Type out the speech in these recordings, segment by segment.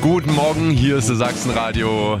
Guten Morgen, hier ist das Sachsenradio.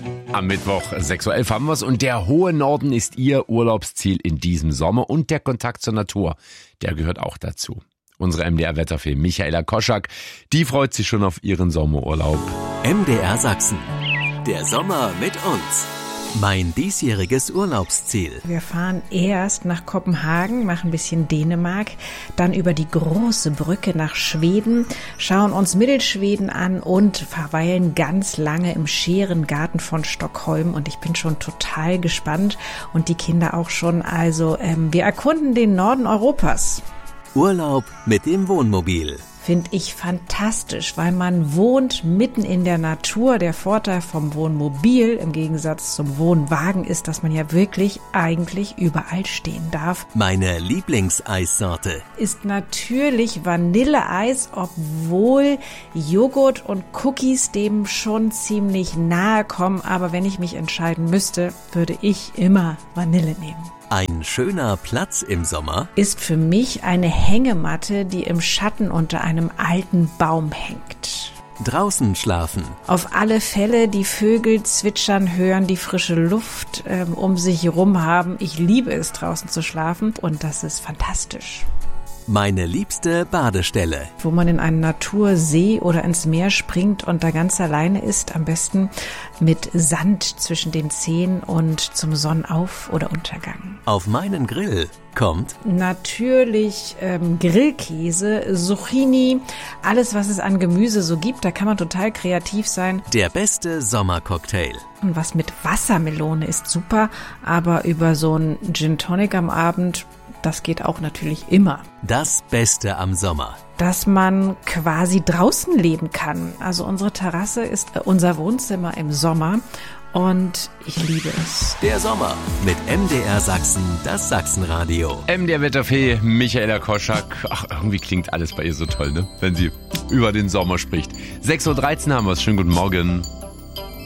Am Mittwoch 6.11 Uhr haben wir es und der hohe Norden ist Ihr Urlaubsziel in diesem Sommer und der Kontakt zur Natur, der gehört auch dazu. Unsere MDR-Wetterfee Michaela Koschak, die freut sich schon auf ihren Sommerurlaub. MDR Sachsen, der Sommer mit uns. Mein diesjähriges Urlaubsziel. Wir fahren erst nach Kopenhagen, machen ein bisschen Dänemark, dann über die große Brücke nach Schweden, schauen uns Mittelschweden an und verweilen ganz lange im Scherengarten von Stockholm. Und ich bin schon total gespannt und die Kinder auch schon. Also wir erkunden den Norden Europas. Urlaub mit dem Wohnmobil. Finde ich fantastisch, weil man wohnt mitten in der Natur. Der Vorteil vom Wohnmobil im Gegensatz zum Wohnwagen ist, dass man ja wirklich eigentlich überall stehen darf. Meine Lieblingseissorte Ist natürlich Vanilleeis, obwohl Joghurt und Cookies dem schon ziemlich nahe kommen. Aber wenn ich mich entscheiden müsste, würde ich immer Vanille nehmen. Ein schöner Platz im Sommer Ist für mich eine Hängematte, die im Schatten unter einem alten Baum hängt. draußen schlafen. Auf alle Fälle die Vögel zwitschern hören, die frische Luft um sich herum haben. Ich liebe es, draußen zu schlafen und das ist fantastisch. Meine liebste Badestelle. Wo man in einen Natursee oder ins Meer springt und da ganz alleine ist, am besten mit Sand zwischen den Zehen und zum Sonnenauf- oder Untergang. Auf meinen Grill kommt Natürlich Grillkäse, Zucchini, alles was es an Gemüse so gibt, da kann man total kreativ sein. der beste Sommercocktail. Und was mit Wassermelone ist super, aber über so einen Gin Tonic am Abend, das geht auch natürlich immer. Das Beste am Sommer. Dass man quasi draußen leben kann. Also unsere Terrasse ist unser Wohnzimmer im Sommer und ich liebe es. Der Sommer mit MDR Sachsen, das Sachsenradio. MDR-Wetterfee Michaela Koschak. Ach, irgendwie klingt alles bei ihr so toll, ne? Wenn sie über den Sommer spricht. 6.13 Uhr haben wir es. Schönen guten Morgen.